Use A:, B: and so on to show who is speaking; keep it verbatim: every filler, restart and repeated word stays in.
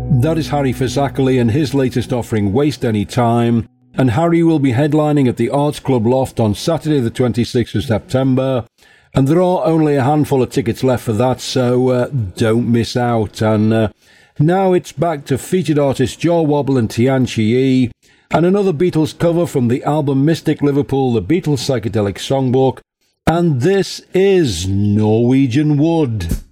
A: That is Harry Fazakali and his latest offering, Waste Any Time. And Harry will be headlining at the Arts Club Loft on Saturday the twenty-sixth of September. And there are only a handful of tickets left for that, so uh, don't miss out. And uh, now it's back to featured artists Jaw Wobble and Tian Chi, and another Beatles cover from the album Mystic Liverpool, the Beatles Psychedelic Songbook. And this is Norwegian Wood.